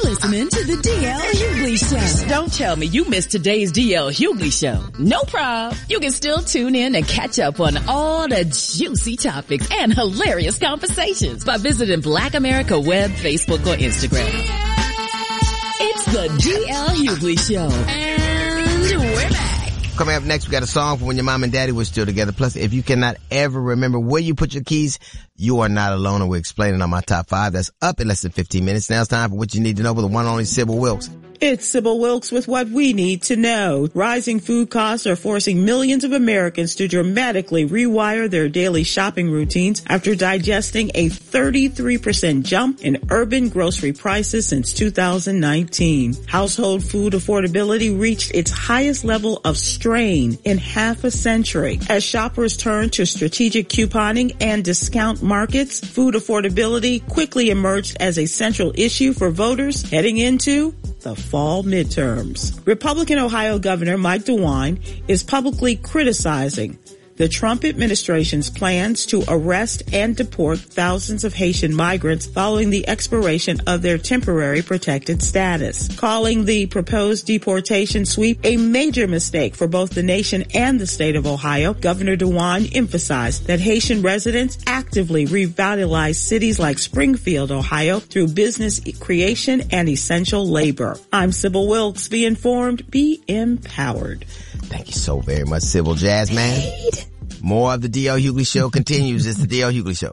listening to the DL Hughley Show. Don't tell me you missed today's DL Hughley Show. No problem. You can still tune in and catch up on all the juicy topics and hilarious conversations by visiting Black America Web, Facebook, or Instagram. It's the DL Hughley Show. And we're back. Coming up next, we got a song for when your mom and daddy were still together. Plus, if you cannot ever remember where you put your keys, you are not alone, and we're explaining on my top 5. That's up in less than 15 minutes. Now it's time for what you need to know with the one and only Sybil Wilkes. It's Sybil Wilkes with what we need to know. Rising food costs are forcing millions of Americans to dramatically rewire their daily shopping routines after digesting a 33% jump in urban grocery prices since 2019. Household food affordability reached its highest level of strain in half a century. As shoppers turn to strategic couponing and discount markets, food affordability quickly emerged as a central issue for voters heading into the fall midterms. Republican Ohio Governor Mike DeWine is publicly criticizing the Trump administration's plans to arrest and deport thousands of Haitian migrants following the expiration of their temporary protected status, calling the proposed deportation sweep a major mistake for both the nation and the state of Ohio. Governor DeWine emphasized that Haitian residents actively revitalize cities like Springfield, Ohio, through business creation and essential labor. I'm Sybil Wilkes. Be informed, be empowered. Thank you so very much, Sybil Jazzman. More of the DL Hughley Show continues. It's the DL Hughley Show.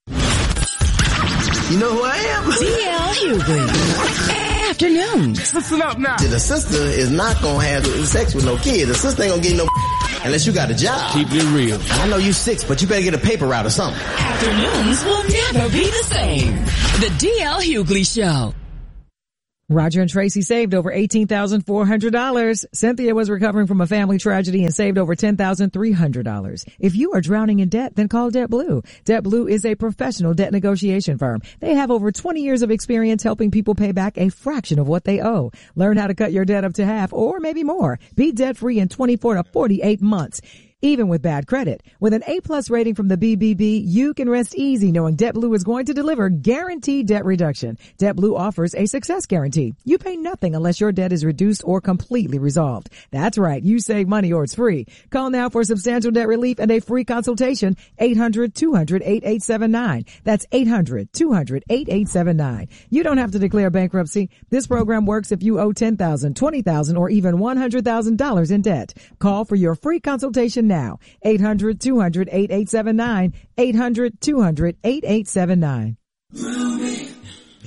You know who I am? DL Hughley. Afternoons. Listen up now. The sister is not going to have sex with no kid. The sister ain't going to get no unless you got a job. Keep it real. I know you 6, but you better get a paper route or something. Afternoons will never be the same. The DL Hughley Show. Roger and Tracy saved over $18,400. Cynthia was recovering from a family tragedy and saved over $10,300. If you are drowning in debt, then call DebtBlue. DebtBlue is a professional debt negotiation firm. They have over 20 years of experience helping people pay back a fraction of what they owe. Learn how to cut your debt up to half or maybe more. Be debt-free in 24 to 48 months. Even with bad credit. With an A+ rating from the BBB, you can rest easy knowing DebtBlue is going to deliver guaranteed debt reduction. DebtBlue offers a success guarantee. You pay nothing unless your debt is reduced or completely resolved. That's right. You save money or it's free. Call now for substantial debt relief and a free consultation. 800-200-8879. That's 800-200-8879. You don't have to declare bankruptcy. This program works if you owe $10,000, $20,000, or even $100,000 in debt. Call for your free consultation now. 800-200-8879. 800-200-8879.